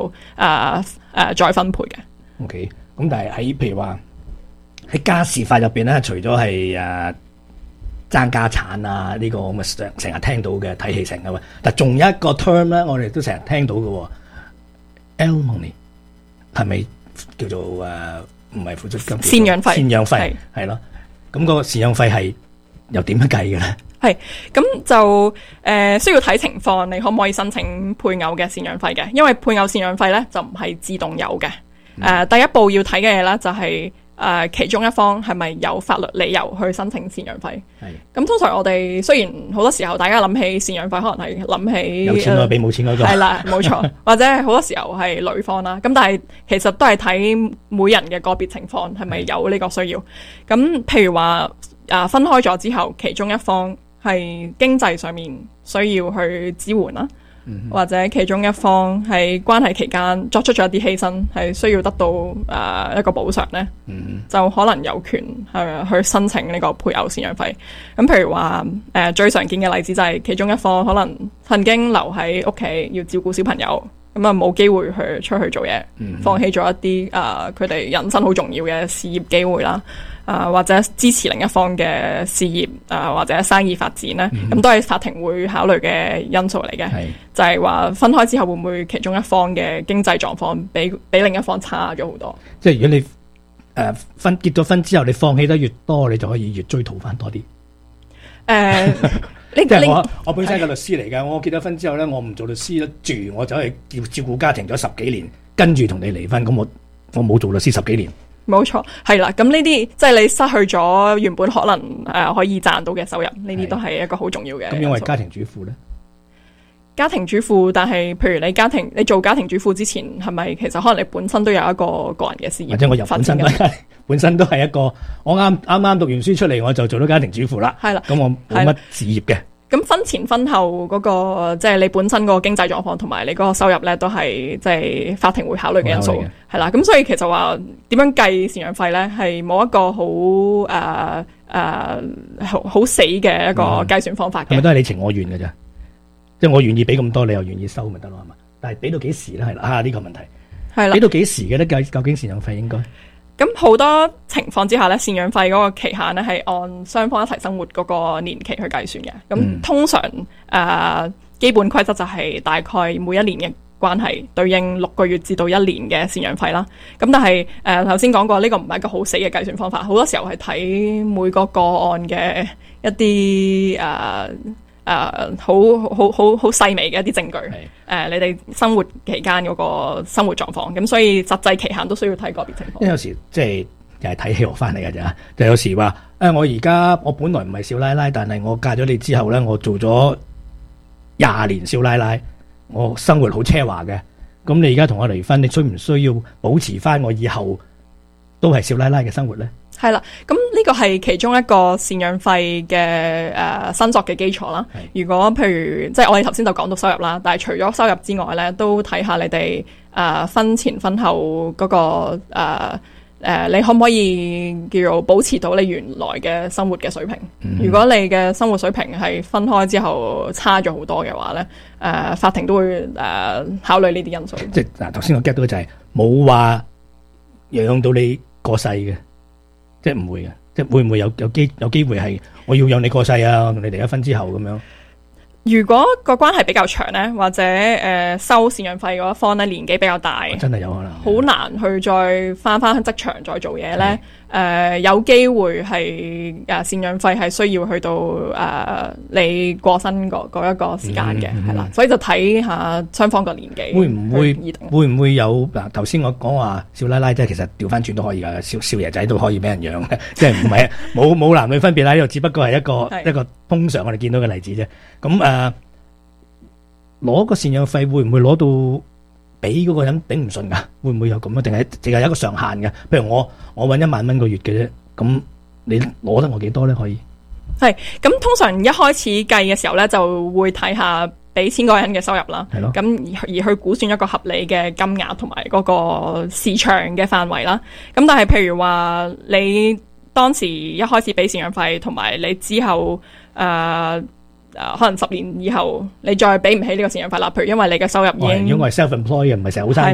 後再分配嘅。 OK， 咁但係喺譬如話喺家事法入邊咧，除咗係爭家產啊呢個咁嘅成日聽到嘅睇戲成嘅嘛，但仲有一個 term 咧，我哋都成日聽到嘅 alimony 係咪叫做唔係付出金贍養費？ 贍養費係咯，咁個贍養費係又點樣計嘅咧？ 係咁就需要睇情況，你可唔可以申請配偶嘅贍養費嘅？因為配偶贍養費咧就唔係自動有嘅。第一步要睇嘅嘢咧就係其中一方係咪有法律理由去申請贍養費？咁通常我哋雖然好多時候大家諗起贍養費，可能係諗起有錢嗰個俾冇錢嗰個， 係啦，冇錯，或者係好多時候係女方啦。咁但係其實都係睇每人嘅個別情況係咪有呢個需要。咁譬如話分開咗之後，其中一方係經濟上面需要去支援啦。或者其中一方喺關係期間作出咗一啲犧牲，係需要得到一個補償呢，就可能有權去申請呢個配偶贍養費。咁譬如話最常見嘅例子就係其中一方可能曾經留喺屋企要照顧小朋友，咁啊冇機會去出去做嘢，放棄咗一啲佢哋人生好重要嘅事業機會啦。或者支持另一方嘅事業或者生意發展咧，咁都係法庭會考慮嘅因素嚟嘅。就係話分開之後會唔會其中一方嘅經濟狀況比另一方差咗好多？ 即係如果你結咗婚之後，你放棄得越多，你就可以越追討翻多啲。即係我本身係個律師嚟嘅，我結咗婚之後咧，我唔做律師住，我走去照顧家庭咗10幾年，跟住同你離婚，咁我冇做律師10幾年。 冇錯，係啦。咁呢啲即係你失去咗原本可能可以賺到嘅收入，呢啲都係一個好重要嘅。 咁因為家庭主婦咧， 家庭主婦，但係譬如你做家庭主婦之前，係咪其實可能你本身都有一個個人嘅事業， 或者我本身都係一個，我啱讀完書出嚟，我就做到家庭主婦啦。係啦，咁我冇乜事業嘅。咁婚前婚後嗰個即係你本身嗰個經濟狀況同埋你嗰個收入咧，都係即係法庭會考慮嘅因素，係啦。咁所以其實話點樣計贍養費咧，係冇一個好死嘅一個計算方法嘅。 係咪都係你情我願嘅啫？即係我願意俾咁多，你又願意收咪得咯？係嘛？但係俾到幾時咧？係啦，呢個問題係啦，俾到幾時嘅咧？究竟贍養費應該？ 咁好多情況之下咧，贍養費嗰個期限咧係按雙方一齊生活嗰個年期去計算嘅。咁通常基本規則就係大概每一年嘅關係對應6個月至到1年嘅贍養費啦。咁但係頭先講過呢個唔係一個好死嘅計算方法，好多時候係睇每個個案嘅一啲好細微嘅一啲證據，你哋生活期間嗰個生活狀況，咁所以實際期限都需要睇個別情況。因為有時即係又係睇戲學翻嚟嘅咋，就有時話我本來唔係少奶奶，但係我嫁咗你之後咧，我做咗20年少奶奶，我生活好奢華嘅，咁你而家同我離婚，你需唔需要保持翻我以後都係少奶奶嘅生活咧？ 係啦，咁呢個係其中一個贍養費嘅申索嘅基礎啦。如果譬如即係我哋頭先就講到收入啦，但係除咗收入之外咧，都睇下你哋婚前婚後嗰個你可唔可以叫做保持到你原來嘅生活嘅水平？如果你嘅生活水平係分開之後差咗好多嘅話咧，法庭都會考慮呢啲因素。 即係嗱，頭先我 get 到就係冇話養到你過世嘅。即係唔會嘅，即係會唔會有機會係我要養你過世啊？同你離咗婚之後咁樣。 如果個關係比較長咧，或者收贍養費嗰一方咧年紀比較大， 真係有可能好難去再翻職場再做嘢咧。有機會係贍養費係需要去到你過身嗰一個時間嘅，係啦。所以就睇下雙方個年紀會唔會有嗱？頭先我講話少奶奶即係其實調翻轉都可以噶，少爺仔都可以俾人養嘅，即係唔係冇男女分別啦。呢度只不過係一個通常我哋見到嘅例子啫。咁攞個贍養費會唔會攞到俾嗰個人頂唔順噶？會唔會有咁啊？定係淨係有一個上限嘅？譬如我搵1萬蚊個月嘅啫，咁你攞得我幾多咧？可以係咁，通常一開始計嘅時候咧，就會睇下俾錢嗰個人嘅收入啦。係咯，咁而去估算一個合理嘅金額同埋嗰個市場嘅範圍啦。咁但係譬如話你當時一開始俾贍養費，同埋你之後可能10年以後你再俾唔起呢個贍養費啦，譬如因為你嘅收入已經， 因為 self-employed 唔係成日好生意。